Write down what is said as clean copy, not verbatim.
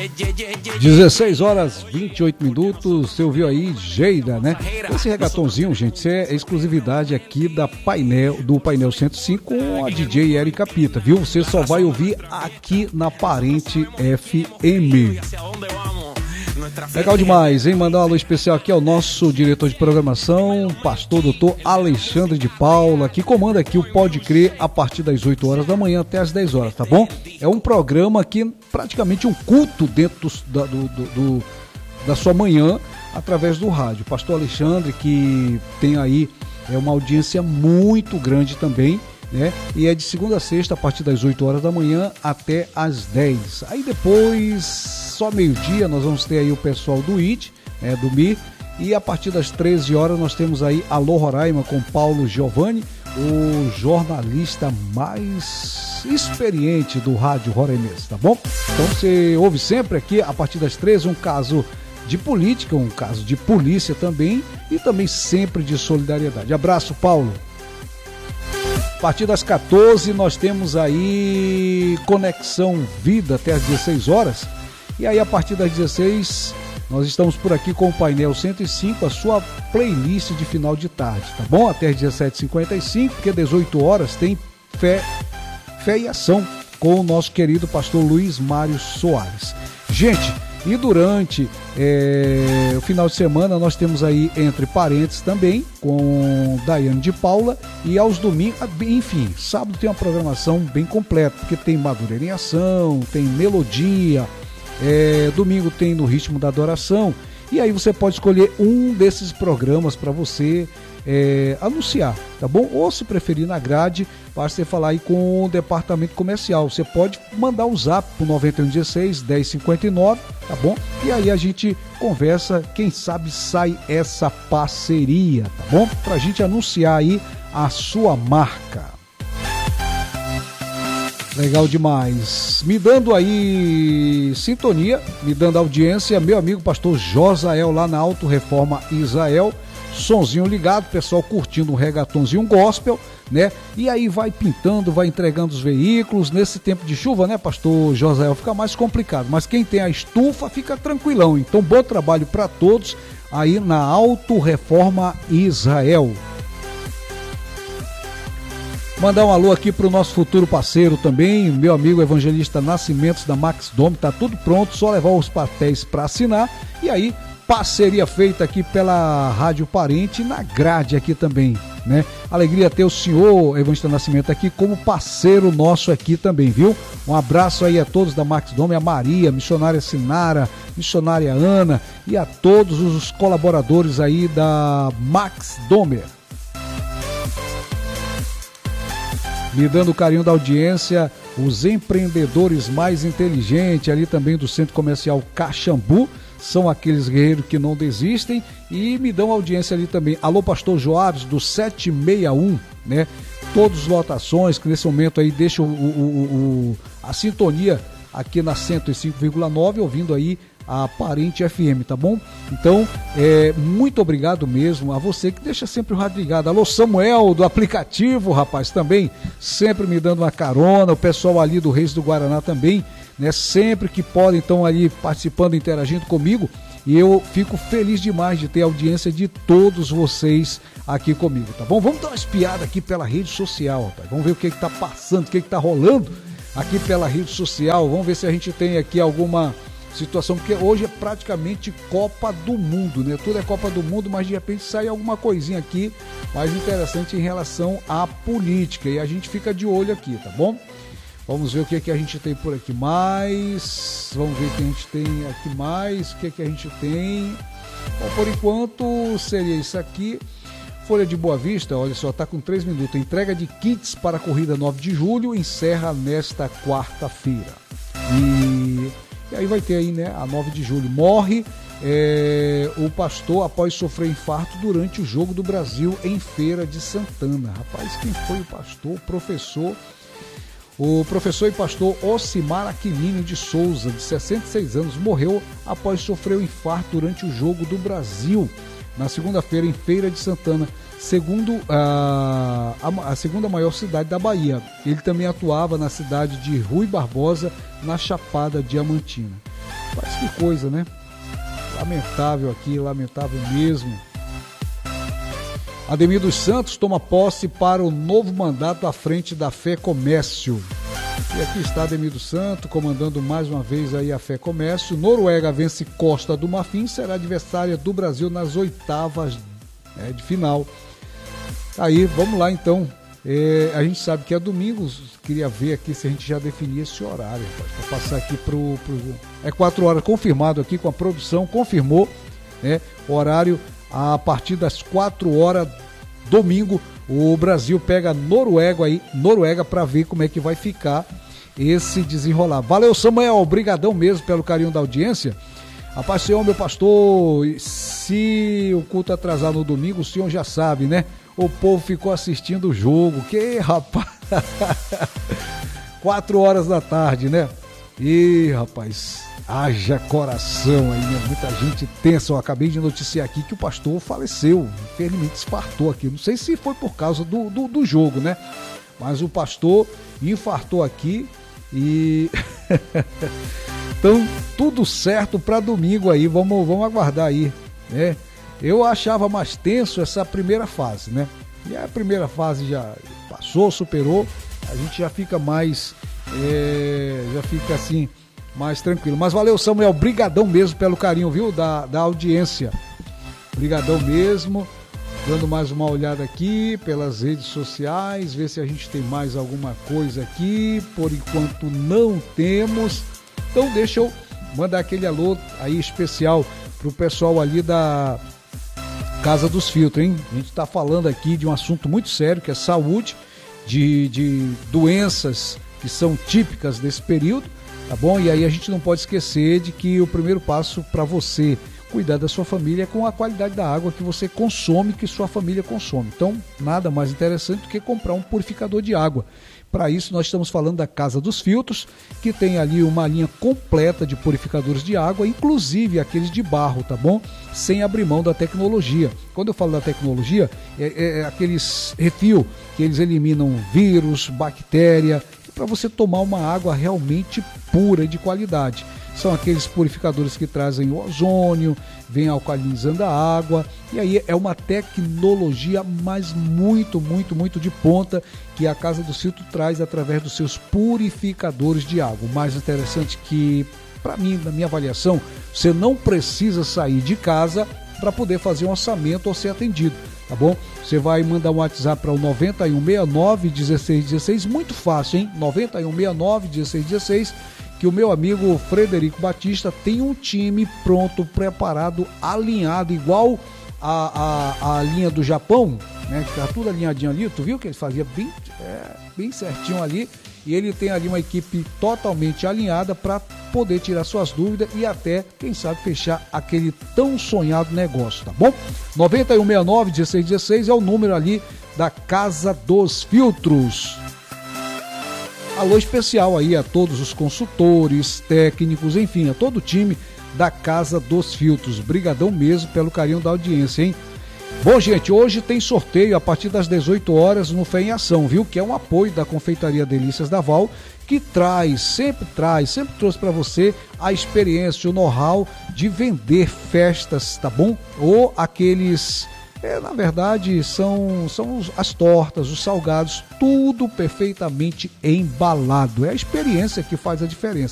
16 horas 28 minutos, você ouviu aí Geida, né? Esse reggaetonzinho, gente, isso é exclusividade aqui do Painel 105 com a DJ Erika Pita, viu? Você só vai ouvir aqui na Parente FM. Legal demais, hein? Mandar um alô especial aqui ao nosso diretor de programação, pastor doutor Alexandre de Paula, que comanda aqui o Pode Crer a partir das 8 horas da manhã até as 10 horas, tá bom? É um programa que praticamente um culto dentro da sua manhã através do rádio. Pastor Alexandre, que tem aí uma audiência muito grande também, né? E é de segunda a sexta a partir das 8 horas da manhã até as 10. Aí depois, só meio-dia, nós vamos ter aí o pessoal do IT, do MIR, e a partir das 13 horas nós temos aí Alô Roraima com Paulo Giovanni, o jornalista mais experiente do rádio roraimense, tá bom? Então você ouve sempre aqui, a partir das 13, um caso de política, um caso de polícia também, e também sempre de solidariedade. Abraço, Paulo. A partir das 14 nós temos aí Conexão Vida até as 16 horas. E aí a partir das 16 nós estamos por aqui com o Painel 105, a sua playlist de final de tarde, tá bom? Até as 17h55, porque às 18 horas tem Fé e Ação com o nosso querido pastor Luiz Mário Soares. Gente, e durante o final de semana nós temos aí Entre Parentes também, com Daiane de Paula, e aos domingos, enfim, sábado tem uma programação bem completa, porque tem Madureira em Ação, tem Melodia, domingo tem No Ritmo da Adoração, e aí você pode escolher um desses programas para você anunciar, tá bom? Ou se preferir na grade, basta você falar aí com o departamento comercial. Você pode mandar um zap pro 9116-1059, tá bom? E aí a gente conversa, quem sabe sai essa parceria, tá bom? Pra gente anunciar aí a sua marca. Legal demais. Me dando aí sintonia, me dando audiência, meu amigo pastor Josael lá na Auto Reforma Israel. Sonzinho ligado, pessoal curtindo um reggaetonzinho, um gospel, né? E aí vai pintando, vai entregando os veículos. Nesse tempo de chuva, né, pastor Josael, fica mais complicado. Mas quem tem a estufa fica tranquilão. Então, bom trabalho para todos aí na Auto Reforma Israel. Mandar um alô aqui para o nosso futuro parceiro também, meu amigo evangelista Nascimentos da Max Dome. Tá tudo pronto, só levar os papéis para assinar. E aí, parceria feita aqui pela Rádio Parente na grade aqui também, né? Alegria ter o senhor Evangelista Nascimento aqui como parceiro nosso aqui também, viu? Um abraço aí a todos da Max Dome, a Maria, missionária Sinara, missionária Ana e a todos os colaboradores aí da Max Dome. Me dando o carinho da audiência, os empreendedores mais inteligentes ali também do Centro Comercial Caxambu, são aqueles guerreiros que não desistem e me dão audiência ali também. Alô, pastor Joares do 761, né? Todas as lotações que nesse momento aí deixam a sintonia aqui na 105,9, ouvindo aí a Parente FM, tá bom? Então, muito obrigado mesmo a você que deixa sempre o rádio ligado. Alô, Samuel do aplicativo, rapaz, também sempre me dando uma carona, o pessoal ali do Reis do Guaraná também, né? Sempre que podem, estão ali participando, interagindo comigo, e eu fico feliz demais de ter a audiência de todos vocês aqui comigo, tá bom? Vamos dar uma espiada aqui pela rede social, rapaz. Vamos ver o que está passando, o que está rolando aqui pela rede social. Vamos ver se a gente tem aqui alguma situação, porque hoje é praticamente Copa do Mundo, né? Tudo é Copa do Mundo, mas de repente sai alguma coisinha aqui mais interessante em relação à política, e a gente fica de olho aqui, tá bom? Vamos ver o que a gente tem por aqui mais. Vamos ver o que a gente tem aqui mais. O que a gente tem. Bom, por enquanto seria isso aqui. Folha de Boa Vista, olha só, está com 3 minutos. Entrega de kits para a corrida 9 de julho encerra nesta quarta-feira. E aí vai ter aí, né, a 9 de julho. Morre o pastor após sofrer infarto durante o Jogo do Brasil em Feira de Santana. Rapaz, quem foi o pastor? O professor e pastor Ocimar Aquilino de Souza, de 66 anos, morreu após sofrer um infarto durante o Jogo do Brasil, na segunda-feira, em Feira de Santana, segundo a segunda maior cidade da Bahia. Ele também atuava na cidade de Rui Barbosa, na Chapada Diamantina. Mas que coisa, né? Lamentável aqui, lamentável mesmo. Ademir dos Santos toma posse para o novo mandato à frente da Fé Comércio. E aqui está Ademir dos Santos comandando mais uma vez aí a Fé Comércio. Noruega vence Costa do Marfim, será adversária do Brasil nas oitavas de final. Aí, vamos lá então. A gente sabe que é domingo, queria ver aqui se a gente já definia esse horário, para passar aqui pro 4 horas, confirmado aqui com a produção, confirmou, né, o horário a partir das 4 horas, domingo, o Brasil pega Noruega para ver como é que vai ficar esse desenrolar. Valeu, Samuel, obrigadão mesmo pelo carinho da audiência. Rapaz, senhor, meu pastor, se o culto atrasar no domingo, o senhor já sabe, né? O povo ficou assistindo o jogo. Que rapaz! 4 horas da tarde, né? E rapaz, haja coração aí, né? Muita gente tensa. Eu acabei de noticiar aqui que o pastor faleceu. Infelizmente infartou aqui. Não sei se foi por causa do jogo, né? Mas o pastor infartou aqui e... Então, tudo certo para domingo aí. Vamos aguardar aí, né? Eu achava mais tenso essa primeira fase, né? E a primeira fase já passou, superou, a gente já fica mais, já fica assim, mais tranquilo. Mas valeu, Samuel, brigadão mesmo pelo carinho, viu, da audiência. Brigadão mesmo, dando mais uma olhada aqui pelas redes sociais, ver se a gente tem mais alguma coisa aqui. Por enquanto não temos, então deixa eu mandar aquele alô aí especial pro pessoal ali da Casa dos Filtros, hein? A gente está falando aqui de um assunto muito sério, que é saúde, de doenças que são típicas desse período, tá bom? E aí a gente não pode esquecer de que o primeiro passo para você cuidar da sua família é com a qualidade da água que você consome, que sua família consome. Então, nada mais interessante do que comprar um purificador de água. Para isso, nós estamos falando da Casa dos Filtros, que tem ali uma linha completa de purificadores de água, inclusive aqueles de barro, tá bom? Sem abrir mão da tecnologia. Quando eu falo da tecnologia, é aqueles refil que eles eliminam vírus, bactéria, para você tomar uma água realmente pura e de qualidade. São aqueles purificadores que trazem o ozônio, vem alcalinizando a água, e aí é uma tecnologia, mas muito de ponta, que a Casa do Filtro traz através dos seus purificadores de água. O mais interessante que, para mim, na minha avaliação, você não precisa sair de casa para poder fazer um orçamento ou ser atendido, tá bom? Você vai mandar um WhatsApp para o 9169-1616, muito fácil, hein? 9169-1616, que o meu amigo Frederico Batista tem um time pronto, preparado, alinhado, igual a linha do Japão, né? Que tá tudo alinhadinho ali, tu viu que ele fazia bem certinho ali, e ele tem ali uma equipe totalmente alinhada para poder tirar suas dúvidas e até, quem sabe, fechar aquele tão sonhado negócio, tá bom? 9169-1616 é o número ali da Casa dos Filtros. Alô especial aí a todos os consultores, técnicos, enfim, a todo o time da Casa dos Filtros. Brigadão mesmo pelo carinho da audiência, hein? Bom, gente, hoje tem sorteio a partir das 18 horas no Fé em Ação, viu? Que é um apoio da Confeitaria Delícias da Val, que sempre trouxe para você a experiência, o know-how de vender festas, tá bom? Ou aqueles... na verdade, são as tortas, os salgados, tudo perfeitamente embalado. É a experiência que faz a diferença.